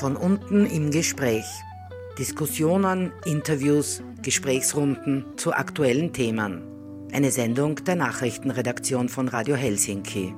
Von unten im Gespräch. Diskussionen, Interviews, Gesprächsrunden zu aktuellen Themen. Eine Sendung der Nachrichtenredaktion von Radio Helsinki.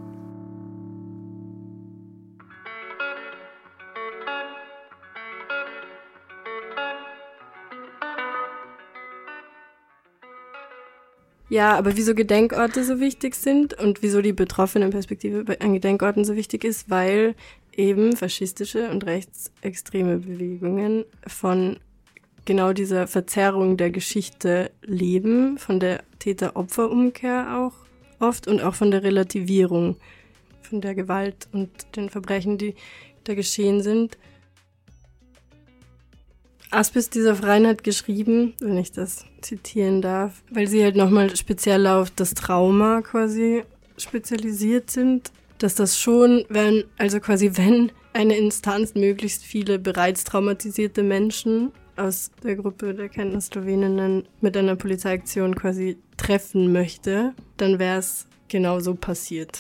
Ja, aber wieso Gedenkorte so wichtig sind und wieso die Betroffenenperspektive an Gedenkorten so wichtig ist, weil eben faschistische und rechtsextreme Bewegungen von genau dieser Verzerrung der Geschichte leben, von der Täter-Opfer-Umkehr auch oft und auch von der Relativierung von der Gewalt und den Verbrechen, die da geschehen sind. Aspis dieser Freien hat geschrieben, wenn ich das zitieren darf, weil sie halt nochmal speziell auf das Trauma quasi spezialisiert sind, dass das schon, wenn eine Instanz möglichst viele bereits traumatisierte Menschen aus der Gruppe der Kärntner-Sloweninnen mit einer Polizeiaktion quasi treffen möchte, dann wäre es genauso passiert.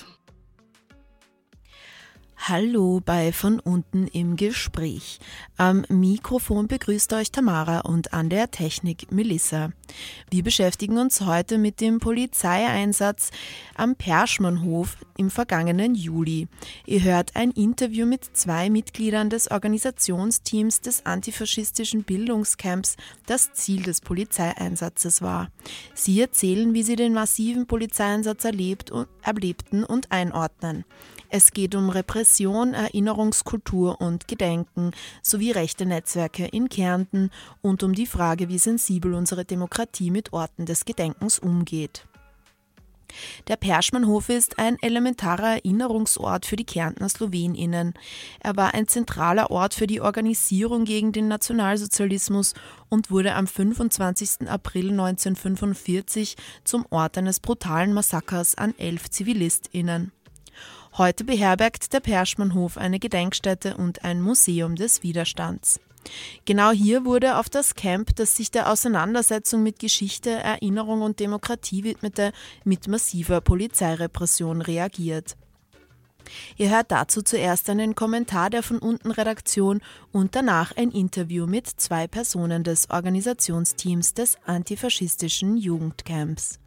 Hallo bei Von unten im Gespräch. Am Mikrofon begrüßt euch Tamara und an der Technik Melissa. Wir beschäftigen uns heute mit dem Polizeieinsatz am Perschmannhof im vergangenen Juli. Ihr hört ein Interview mit 2 Mitgliedern des Organisationsteams des antifaschistischen Bildungscamps, das Ziel des Polizeieinsatzes war. Sie erzählen, wie sie den massiven Polizeieinsatz erlebten und einordnen. Es geht um Repression, Erinnerungskultur und Gedenken sowie rechte Netzwerke in Kärnten und um die Frage, wie sensibel unsere Demokratie mit Orten des Gedenkens umgeht. Der Perschmannhof ist ein elementarer Erinnerungsort für die Kärntner SlowenInnen. Er war ein zentraler Ort für die Organisierung gegen den Nationalsozialismus und wurde am 25. April 1945 zum Ort eines brutalen Massakers an 11 ZivilistInnen. Heute beherbergt der Perschmannhof eine Gedenkstätte und ein Museum des Widerstands. Genau hier wurde auf das Camp, das sich der Auseinandersetzung mit Geschichte, Erinnerung und Demokratie widmete, mit massiver Polizeirepression reagiert. Ihr hört dazu zuerst einen Kommentar der Von unten Redaktion und danach ein Interview mit 2 Personen des Organisationsteams des antifaschistischen Jugendcamps.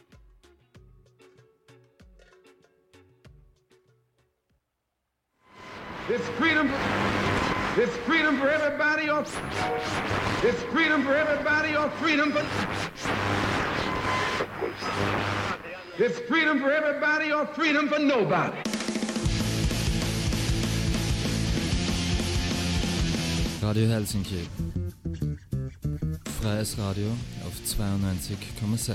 It's freedom for everybody or it's freedom for everybody or freedom for it's freedom for everybody or freedom for nobody. Radio Helsinki. Freies Radio auf 92,6.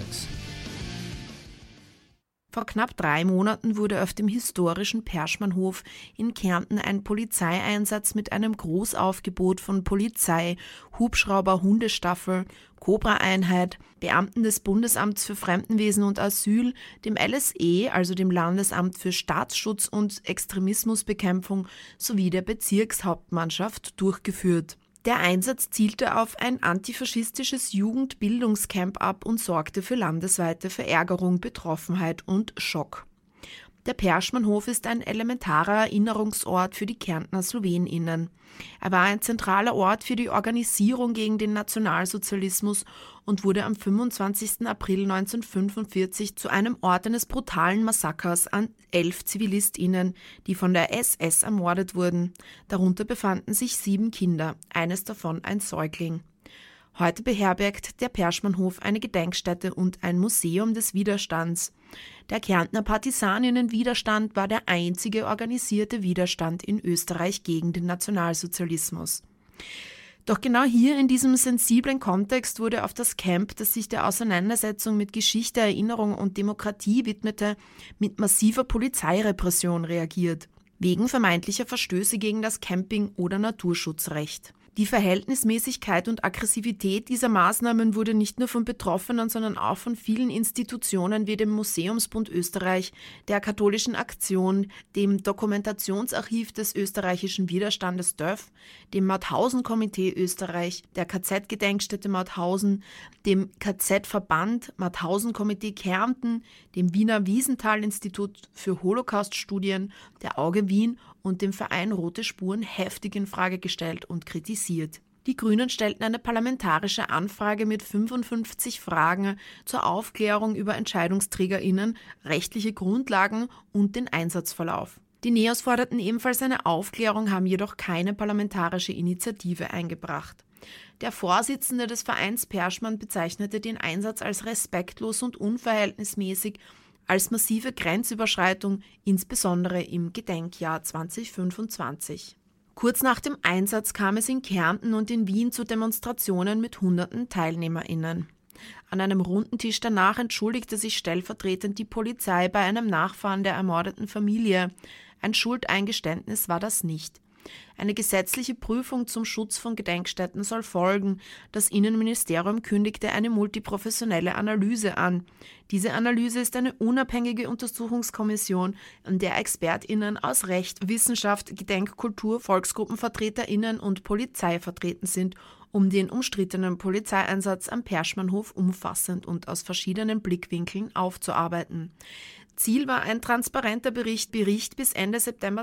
Vor knapp 3 Monaten wurde auf dem historischen Perschmannhof in Kärnten ein Polizeieinsatz mit einem Großaufgebot von Polizei, Hubschrauber, Hundestaffel, Cobra-Einheit, Beamten des Bundesamts für Fremdenwesen und Asyl, dem LSE, also dem Landesamt für Staatsschutz und Extremismusbekämpfung, sowie der Bezirkshauptmannschaft durchgeführt. Der Einsatz zielte auf ein antifaschistisches Jugendbildungscamp ab und sorgte für landesweite Verärgerung, Betroffenheit und Schock. Der Perschmannhof ist ein elementarer Erinnerungsort für die Kärntner SlowenInnen. Er war ein zentraler Ort für die Organisierung gegen den Nationalsozialismus und wurde am 25. April 1945 zu einem Ort eines brutalen Massakers an 11 ZivilistInnen, die von der SS ermordet wurden. Darunter befanden sich 7 Kinder, eines davon ein Säugling. Heute beherbergt der Perschmannhof eine Gedenkstätte und ein Museum des Widerstands. Der Kärntner Partisaninnenwiderstand war der einzige organisierte Widerstand in Österreich gegen den Nationalsozialismus. Doch genau hier in diesem sensiblen Kontext wurde auf das Camp, das sich der Auseinandersetzung mit Geschichte, Erinnerung und Demokratie widmete, mit massiver Polizeirepression reagiert, wegen vermeintlicher Verstöße gegen das Camping- oder Naturschutzrecht. Die Verhältnismäßigkeit und Aggressivität dieser Maßnahmen wurde nicht nur von Betroffenen, sondern auch von vielen Institutionen wie dem Museumsbund Österreich, der Katholischen Aktion, dem Dokumentationsarchiv des österreichischen Widerstandes DÖF, dem Mauthausen-Komitee Österreich, der KZ-Gedenkstätte Mauthausen, dem KZ-Verband Mauthausen-Komitee Kärnten, dem Wiener Wiesenthal-Institut für Holocaust-Studien, der Auge Wien und den Verein Rote Spuren heftig in Frage gestellt und kritisiert. Die Grünen stellten eine parlamentarische Anfrage mit 55 Fragen zur Aufklärung über EntscheidungsträgerInnen, rechtliche Grundlagen und den Einsatzverlauf. Die Neos forderten ebenfalls eine Aufklärung, haben jedoch keine parlamentarische Initiative eingebracht. Der Vorsitzende des Vereins Perschmann bezeichnete den Einsatz als respektlos und unverhältnismäßig, als massive Grenzüberschreitung, insbesondere im Gedenkjahr 2025. Kurz nach dem Einsatz kam es in Kärnten und in Wien zu Demonstrationen mit hunderten TeilnehmerInnen. An einem runden Tisch danach entschuldigte sich stellvertretend die Polizei bei einem Nachfahren der ermordeten Familie. Ein Schuldeingeständnis war das nicht. Eine gesetzliche Prüfung zum Schutz von Gedenkstätten soll folgen. Das Innenministerium kündigte eine multiprofessionelle Analyse an. Diese Analyse ist eine unabhängige Untersuchungskommission, in der ExpertInnen aus Recht, Wissenschaft, Gedenkkultur, VolksgruppenvertreterInnen und Polizei vertreten sind, um den umstrittenen Polizeieinsatz am Perschmannhof umfassend und aus verschiedenen Blickwinkeln aufzuarbeiten. Ziel war ein transparenter Bericht bis Ende September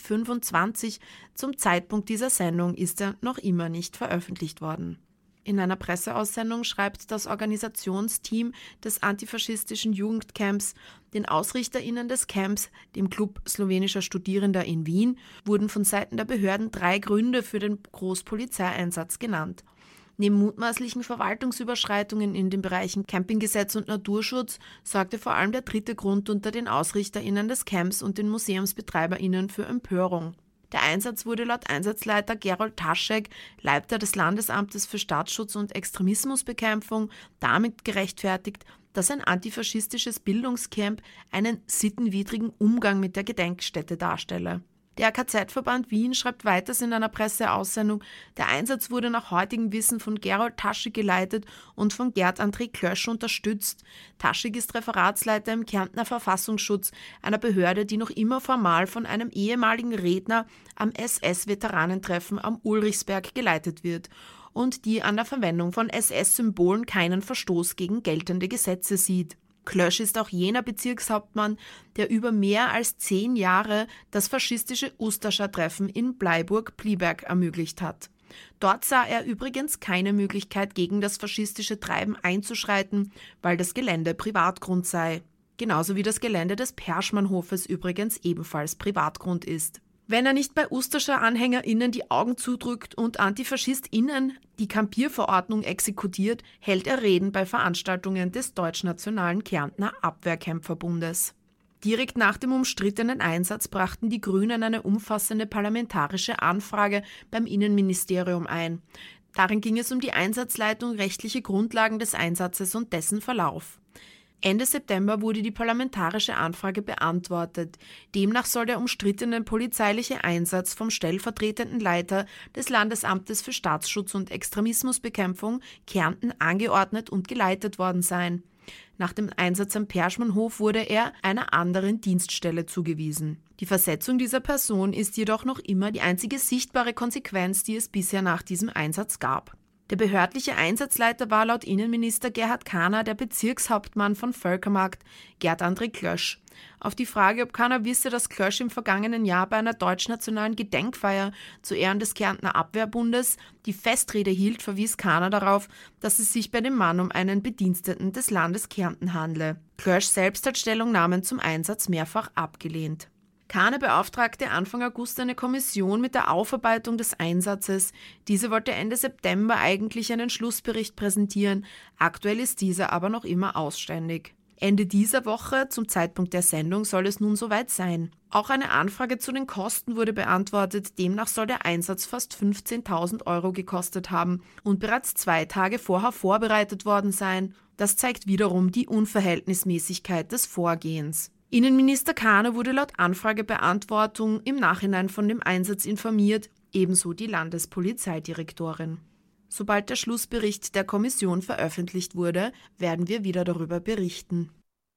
2025. Zum Zeitpunkt dieser Sendung ist er noch immer nicht veröffentlicht worden. In einer Presseaussendung schreibt das Organisationsteam des antifaschistischen Jugendcamps, den AusrichterInnen des Camps, dem Club slowenischer Studierender in Wien, wurden von Seiten der Behörden 3 Gründe für den Großpolizeieinsatz genannt. Neben mutmaßlichen Verwaltungsüberschreitungen in den Bereichen Campinggesetz und Naturschutz sorgte vor allem der 3. Grund unter den AusrichterInnen des Camps und den MuseumsbetreiberInnen für Empörung. Der Einsatz wurde laut Einsatzleiter Gerold Taschek, Leiter des Landesamtes für Staatsschutz und Extremismusbekämpfung, damit gerechtfertigt, dass ein antifaschistisches Bildungscamp einen sittenwidrigen Umgang mit der Gedenkstätte darstelle. Der KZ-Verband Wien schreibt weiters in einer Presseaussendung, der Einsatz wurde nach heutigem Wissen von Gerold Taschek geleitet und von Gerd André Klösch unterstützt. Taschek ist Referatsleiter im Kärntner Verfassungsschutz, einer Behörde, die noch immer formal von einem ehemaligen Redner am SS-Veteranentreffen am Ulrichsberg geleitet wird und die an der Verwendung von SS-Symbolen keinen Verstoß gegen geltende Gesetze sieht. Klösch ist auch jener Bezirkshauptmann, der über mehr als 10 Jahre das faschistische Ustascha-Treffen in Bleiburg-Pliberg ermöglicht hat. Dort sah er übrigens keine Möglichkeit, gegen das faschistische Treiben einzuschreiten, weil das Gelände Privatgrund sei. Genauso wie das Gelände des Perschmannhofes übrigens ebenfalls Privatgrund ist. Wenn er nicht bei Ustascha-AnhängerInnen die Augen zudrückt und AntifaschistInnen die Kampierverordnung exekutiert, hält er Reden bei Veranstaltungen des Deutschnationalen Kärntner Abwehrkämpferbundes. Direkt nach dem umstrittenen Einsatz brachten die Grünen eine umfassende parlamentarische Anfrage beim Innenministerium ein. Darin ging es um die Einsatzleitung, rechtliche Grundlagen des Einsatzes und dessen Verlauf. Ende September wurde die parlamentarische Anfrage beantwortet. Demnach soll der umstrittene polizeiliche Einsatz vom stellvertretenden Leiter des Landesamtes für Staatsschutz und Extremismusbekämpfung Kärnten angeordnet und geleitet worden sein. Nach dem Einsatz am Perschmannhof wurde er einer anderen Dienststelle zugewiesen. Die Versetzung dieser Person ist jedoch noch immer die einzige sichtbare Konsequenz, die es bisher nach diesem Einsatz gab. Der behördliche Einsatzleiter war laut Innenminister Gerhard Kahner der Bezirkshauptmann von Völkermarkt, Gerd André Klösch. Auf die Frage, ob Kahner wisse, dass Klösch im vergangenen Jahr bei einer deutschnationalen Gedenkfeier zu Ehren des Kärntner Abwehrbundes die Festrede hielt, verwies Kahner darauf, dass es sich bei dem Mann um einen Bediensteten des Landes Kärnten handle. Klösch selbst hat Stellungnahmen zum Einsatz mehrfach abgelehnt. Kahner beauftragte Anfang August eine Kommission mit der Aufarbeitung des Einsatzes. Diese wollte Ende September eigentlich einen Schlussbericht präsentieren. Aktuell ist dieser aber noch immer ausständig. Ende dieser Woche, zum Zeitpunkt der Sendung, soll es nun soweit sein. Auch eine Anfrage zu den Kosten wurde beantwortet. Demnach soll der Einsatz fast 15.000 € gekostet haben und bereits 2 Tage vorher vorbereitet worden sein. Das zeigt wiederum die Unverhältnismäßigkeit des Vorgehens. Innenminister Kahner wurde laut Anfragebeantwortung im Nachhinein von dem Einsatz informiert, ebenso die Landespolizeidirektorin. Sobald der Schlussbericht der Kommission veröffentlicht wurde, werden wir wieder darüber berichten.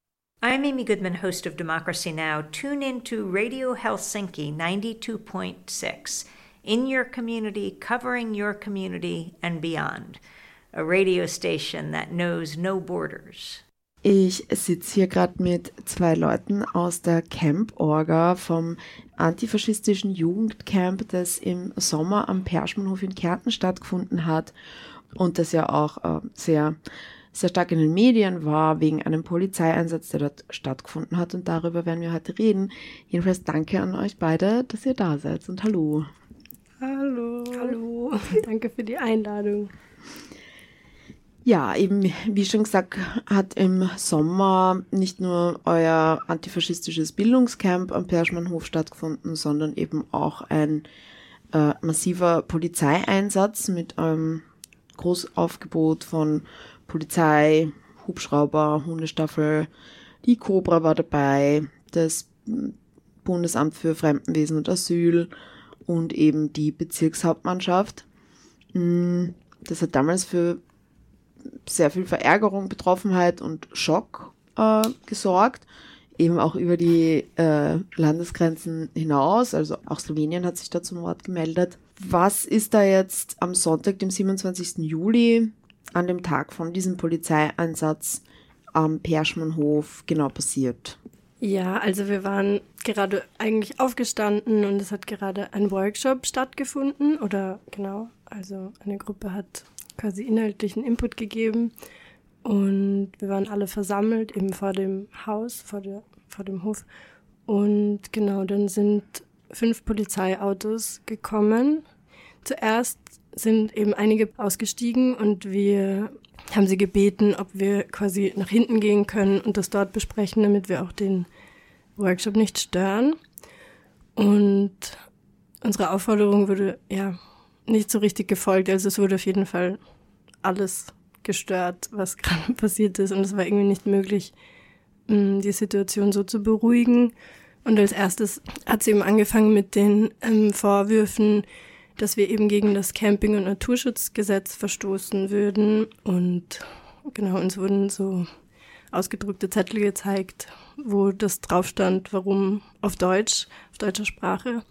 I'm Amy Goodman, host of Democracy Now! Tune in to Radio Helsinki 92.6, in your community, covering your community and beyond. A radio station that knows no borders. Ich sitze hier gerade mit 2 Leuten aus der Camp-Orga vom antifaschistischen Jugendcamp, das im Sommer am Perschmannhof in Kärnten stattgefunden hat und das ja auch sehr, sehr stark in den Medien war, wegen einem Polizeieinsatz, der dort stattgefunden hat. Und darüber werden wir heute reden. Jedenfalls danke an euch beide, dass ihr da seid und hallo. Hallo. Hallo. Danke für die Einladung. Ja, eben, wie schon gesagt, hat im Sommer nicht nur euer antifaschistisches Bildungscamp am Perschmannhof stattgefunden, sondern eben auch ein massiver Polizeieinsatz mit einem Großaufgebot von Polizei, Hubschrauber, Hundestaffel, die Cobra war dabei, das Bundesamt für Fremdenwesen und Asyl und eben die Bezirkshauptmannschaft. Das hat damals für sehr viel Verärgerung, Betroffenheit und Schock gesorgt, eben auch über die Landesgrenzen hinaus, also auch Slowenien hat sich da zum Wort gemeldet. Was ist da jetzt am Sonntag, dem 27. Juli, an dem Tag von diesem Polizeieinsatz am Perschmannhof genau passiert? Ja, also wir waren gerade eigentlich aufgestanden und es hat gerade ein Workshop stattgefunden oder genau, also eine Gruppe hat quasi inhaltlichen Input gegeben und wir waren alle versammelt eben vor dem Haus, vor dem Hof und genau, dann sind 5 Polizeiautos gekommen. Zuerst sind eben einige ausgestiegen und wir haben sie gebeten, ob wir quasi nach hinten gehen können und das dort besprechen, damit wir auch den Workshop nicht stören. Und unsere Aufforderung wurde ja nicht so richtig gefolgt. Also es wurde auf jeden Fall alles gestört, was gerade passiert ist. Und es war irgendwie nicht möglich, die Situation so zu beruhigen. Und als erstes hat sie eben angefangen mit den Vorwürfen, dass wir eben gegen das Camping- und Naturschutzgesetz verstoßen würden. Und genau, uns wurden so ausgedruckte Zettel gezeigt, wo das drauf stand, warum auf Deutsch, auf deutscher Sprache.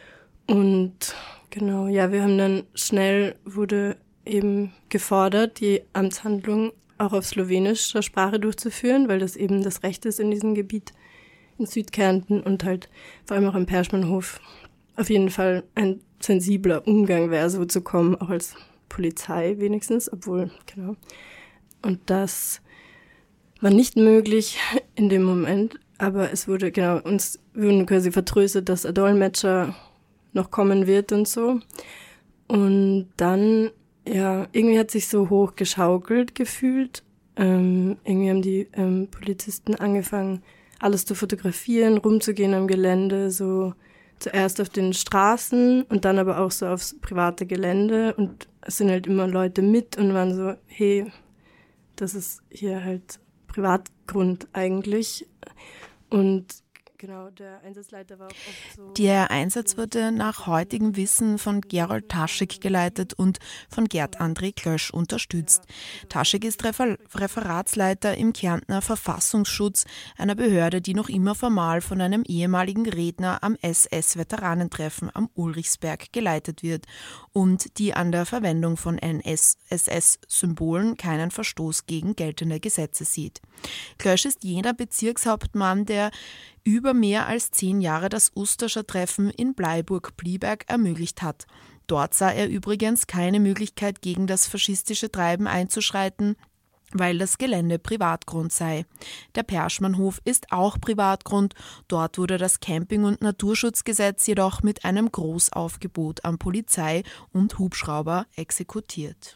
Und genau, ja, wir haben dann wurde eben gefordert, die Amtshandlung auch auf slowenischer Sprache durchzuführen, weil das eben das Recht ist in diesem Gebiet in Südkärnten und halt vor allem auch im Perschmannhof auf jeden Fall ein sensibler Umgang wäre, so zu kommen, auch als Polizei wenigstens, obwohl, genau. Und das war nicht möglich in dem Moment, aber es wurde, genau, uns wurden quasi vertröstet, dass ein Dolmetscher noch kommen wird und so. Und dann, ja, irgendwie hat sich so hoch geschaukelt gefühlt. Irgendwie haben die Polizisten angefangen, alles zu fotografieren, rumzugehen am Gelände, so zuerst auf den Straßen und dann aber auch so aufs private Gelände. Und es sind halt immer Leute mit und waren so, hey, das ist hier halt Privatgrund eigentlich. Und genau, der Einsatzleiter war auch oft so... Der Einsatz wurde nach heutigem Wissen von Gerold Taschek geleitet und von Gerd André Klösch unterstützt. Taschek ist Referatsleiter im Kärntner Verfassungsschutz, einer Behörde, die noch immer formal von einem ehemaligen Redner am SS-Veteranentreffen am Ulrichsberg geleitet wird und die an der Verwendung von SS-Symbolen keinen Verstoß gegen geltende Gesetze sieht. Klösch ist jener Bezirkshauptmann, der über mehr als 10 Jahre das Usterscher Treffen in Bleiburg-Blieberg ermöglicht hat. Dort sah er übrigens keine Möglichkeit, gegen das faschistische Treiben einzuschreiten, weil das Gelände Privatgrund sei. Der Perschmannhof ist auch Privatgrund. Dort wurde das Camping- und Naturschutzgesetz jedoch mit einem Großaufgebot an Polizei und Hubschrauber exekutiert.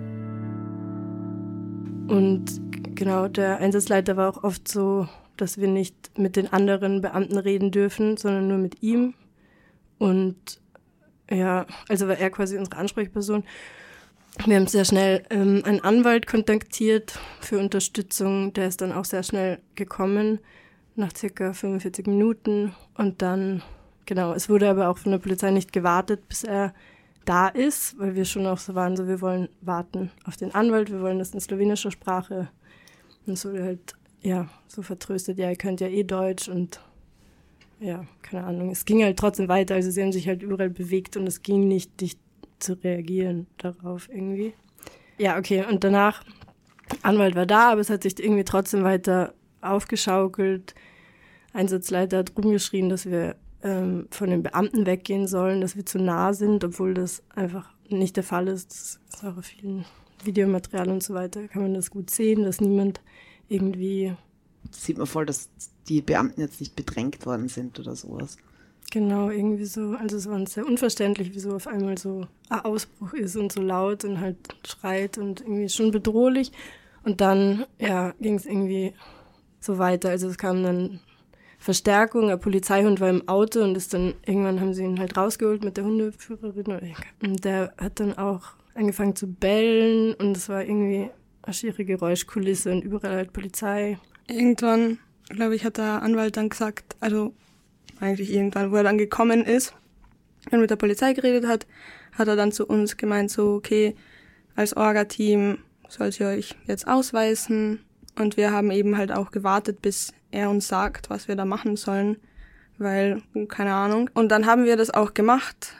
Und genau, der Einsatzleiter war auch oft so, dass wir nicht mit den anderen Beamten reden dürfen, sondern nur mit ihm. Und ja, also war er quasi unsere Ansprechperson. Wir haben sehr schnell einen Anwalt kontaktiert für Unterstützung. Der ist dann auch sehr schnell gekommen, nach circa 45 Minuten. Und dann, genau, es wurde aber auch von der Polizei nicht gewartet, bis er da ist, weil wir schon auch so waren, so wir wollen warten auf den Anwalt, wir wollen das in slowenischer Sprache. Und es wurde halt ja, so vertröstet, ja, ihr könnt ja eh Deutsch und ja, keine Ahnung. Es ging halt trotzdem weiter, also sie haben sich halt überall bewegt und es ging nicht zu reagieren darauf irgendwie. Ja, okay, und danach Anwalt war da, aber es hat sich irgendwie trotzdem weiter aufgeschaukelt. Einsatzleiter hat rumgeschrien, dass wir von den Beamten weggehen sollen, dass wir zu nah sind, obwohl das einfach nicht der Fall ist. Das ist auch auf vielen Videomaterial und so weiter, kann man das gut sehen, dass niemand irgendwie... Das sieht man voll, dass die Beamten jetzt nicht bedrängt worden sind oder sowas. Genau, irgendwie so. Also es war sehr unverständlich, wieso auf einmal so ein Ausbruch ist und so laut und halt schreit und irgendwie schon bedrohlich. Und dann, ja, ging es irgendwie so weiter. Also es kam dann Verstärkung, ein Polizeihund war im Auto und irgendwann haben sie ihn halt rausgeholt mit der Hundeführerin. Und der hat dann auch angefangen zu bellen und es war irgendwie eine schiere Geräuschkulisse und überall halt Polizei. Irgendwann, glaube ich, hat der Anwalt dann gesagt, also eigentlich irgendwann, wo er dann gekommen ist und mit der Polizei geredet hat, hat er dann zu uns gemeint, so, okay, als Orga-Team sollt ihr euch jetzt ausweisen. Und wir haben eben halt auch gewartet, bis er uns sagt, was wir da machen sollen, weil, keine Ahnung. Und dann haben wir das auch gemacht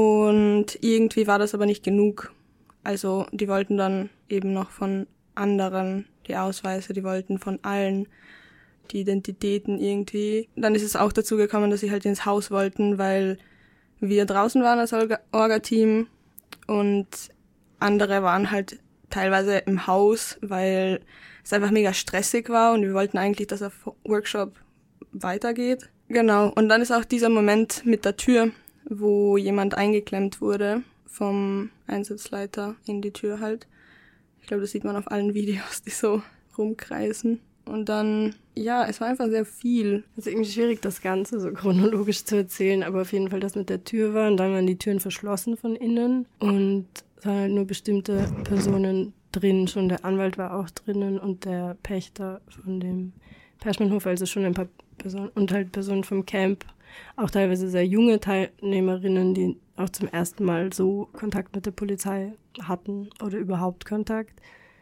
und irgendwie war das aber nicht genug. Also die wollten dann eben noch von anderen die Ausweise, die wollten von allen die Identitäten irgendwie. Dann ist es auch dazu gekommen, dass sie halt ins Haus wollten, weil wir draußen waren als Orga-Team und andere waren halt teilweise im Haus, weil es einfach mega stressig war und wir wollten eigentlich, dass der Workshop weitergeht. Genau, und dann ist auch dieser Moment mit der Tür, wo jemand eingeklemmt wurde vom Einsatzleiter in die Tür halt. Ich glaube, das sieht man auf allen Videos, die so rumkreisen. Und dann, ja, es war einfach sehr viel. Es ist irgendwie schwierig, das Ganze so chronologisch zu erzählen, aber auf jeden Fall das mit der Tür war und dann waren die Türen verschlossen von innen und es waren halt nur bestimmte Personen drin, schon der Anwalt war auch drinnen und der Pächter von dem Perschmannhof, also schon ein paar Personen und halt Personen vom Camp, auch teilweise sehr junge Teilnehmerinnen, die auch zum ersten Mal so Kontakt mit der Polizei hatten oder überhaupt Kontakt.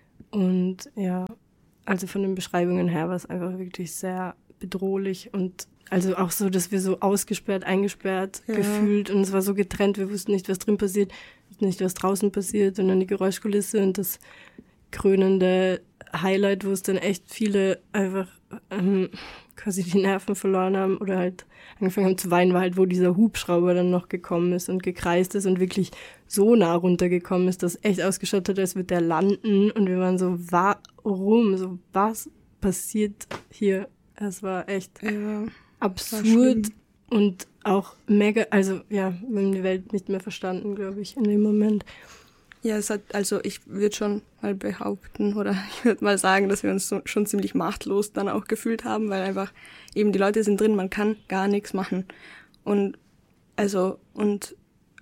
Und ja, also von den Beschreibungen her war es einfach wirklich sehr bedrohlich und also auch so, dass wir so ausgesperrt, eingesperrt gefühlt und es war so getrennt, wir wussten nicht, was drin passiert, wussten nicht, was draußen passiert und dann die Geräuschkulisse und das krönende Highlight, wo es dann echt viele einfach quasi die Nerven verloren haben oder halt angefangen haben zu weinen, war halt, wo dieser Hubschrauber dann noch gekommen ist und gekreist ist und wirklich so nah runtergekommen ist, dass echt ausgeschaut hat, als würde der landen und wir waren so, warum? So, was passiert hier? Es war echt absurd und auch mega, also ja, wir haben die Welt nicht mehr verstanden, glaube ich, in dem Moment. Ja, es hat, also ich würde schon mal behaupten oder ich würde mal sagen, dass wir uns so, schon ziemlich machtlos dann auch gefühlt haben, weil einfach eben die Leute sind drin, man kann gar nichts machen. Und also, und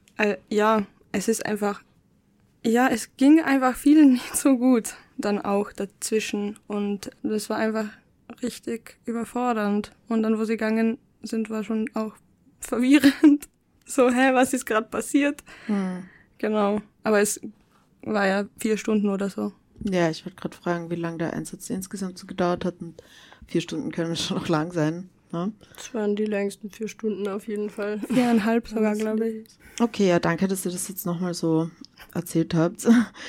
ja, es ist einfach, ja, es ging einfach vielen nicht so gut dann auch dazwischen und das war einfach richtig überfordernd. Und dann, wo sie gegangen sind, war schon auch verwirrend. So, was ist gerade passiert? Genau. Aber es war ja 4 Stunden oder so. Ja, ich wollte gerade fragen, wie lange der Einsatz insgesamt so gedauert hat. Und 4 Stunden können schon noch lang sein. Ne? Das waren die längsten 4 Stunden auf jeden Fall. 4,5 sogar, glaube ich. Okay, ja, danke, dass ihr das jetzt nochmal so erzählt habt.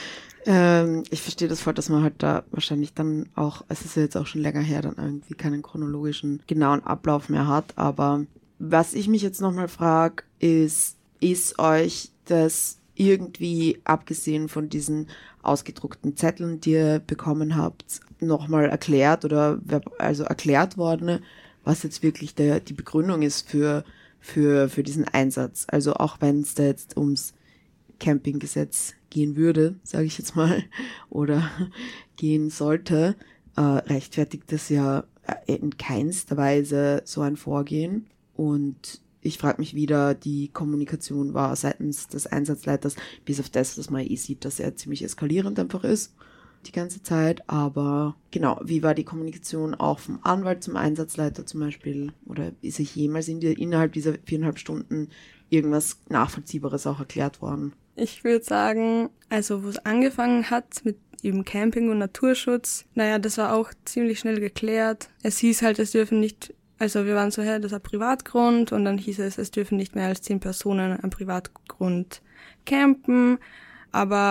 Ich verstehe das voll, dass man halt da wahrscheinlich dann auch, es ist ja jetzt auch schon länger her, dann irgendwie keinen chronologischen, genauen Ablauf mehr hat. Aber was ich mich jetzt nochmal frage, ist euch das irgendwie, abgesehen von diesen ausgedruckten Zetteln, die ihr bekommen habt, nochmal erklärt oder also erklärt worden, was jetzt wirklich die Begründung ist für diesen Einsatz? Also auch wenn es da jetzt ums Campinggesetz gehen würde, sage ich jetzt mal, oder gehen sollte, rechtfertigt das ja in keinster Weise so ein Vorgehen. Und ich frage mich, wie da die Kommunikation war seitens des Einsatzleiters, bis auf das, dass man sieht, dass er ziemlich eskalierend einfach ist die ganze Zeit. Aber genau, wie war die Kommunikation auch vom Anwalt zum Einsatzleiter zum Beispiel? Oder ist sich jemals innerhalb dieser 4,5 Stunden irgendwas Nachvollziehbares auch erklärt worden? Ich würde sagen, also wo es angefangen hat mit eben Camping und Naturschutz, naja, das war auch ziemlich schnell geklärt. Es hieß halt, es dürfen nicht, also wir waren so, das ist ein Privatgrund und dann hieß es dürfen nicht mehr als 10 Personen am Privatgrund campen. Aber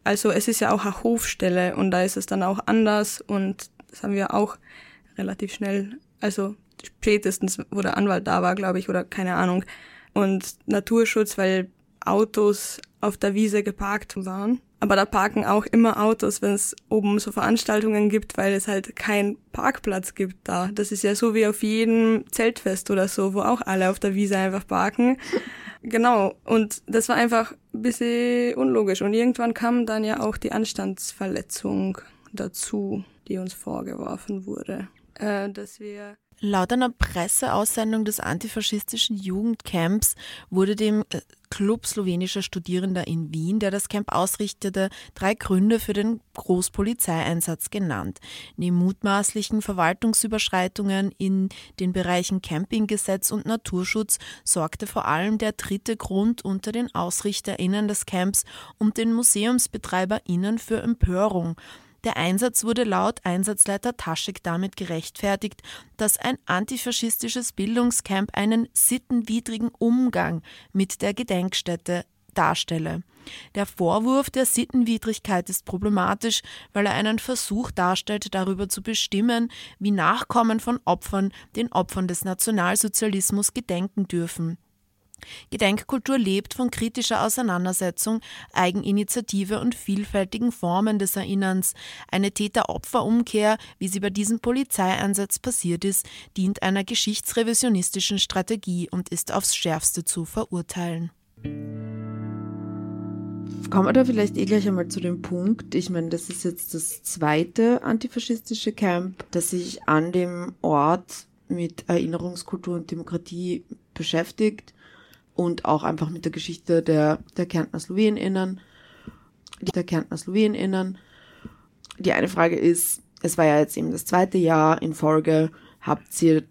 Also es ist ja auch eine Hofstelle und da ist es dann auch anders und das haben wir auch relativ schnell, also spätestens, wo der Anwalt da war, glaube ich, oder keine Ahnung. Und Naturschutz, weil Autos auf der Wiese geparkt waren. Aber da parken auch immer Autos, wenn es oben so Veranstaltungen gibt, weil es halt keinen Parkplatz gibt da. Das ist ja so wie auf jedem Zeltfest oder so, wo auch alle auf der Wiese einfach parken. Genau, und das war einfach ein bisschen unlogisch. Und irgendwann kam dann ja auch die Anstandsverletzung dazu, die uns vorgeworfen wurde, dass wir... Laut einer Presseaussendung des antifaschistischen Jugendcamps wurde dem Club slowenischer Studierender in Wien, der das Camp ausrichtete, 3 Gründe für den Großpolizeieinsatz genannt. Neben mutmaßlichen Verwaltungsüberschreitungen in den Bereichen Campinggesetz und Naturschutz sorgte vor allem der 3. Grund unter den AusrichterInnen des Camps und den MuseumsbetreiberInnen für Empörung. Der Einsatz wurde laut Einsatzleiter Taschek damit gerechtfertigt, dass ein antifaschistisches Bildungscamp einen sittenwidrigen Umgang mit der Gedenkstätte darstelle. Der Vorwurf der Sittenwidrigkeit ist problematisch, weil er einen Versuch darstellt, darüber zu bestimmen, wie Nachkommen von Opfern den Opfern des Nationalsozialismus gedenken dürfen. Gedenkkultur lebt von kritischer Auseinandersetzung, Eigeninitiative und vielfältigen Formen des Erinnerns. Eine Täter-Opfer-Umkehr, wie sie bei diesem Polizeieinsatz passiert ist, dient einer geschichtsrevisionistischen Strategie und ist aufs Schärfste zu verurteilen. Kommen wir da vielleicht gleich einmal zu dem Punkt, ich meine, das ist jetzt das 2. antifaschistische Camp, das sich an dem Ort mit Erinnerungskultur und Demokratie beschäftigt. Und auch einfach mit der Geschichte der Kärntner SlowenInnen. Die eine Frage ist, es war ja jetzt eben das 2. Jahr in Folge, habt ihr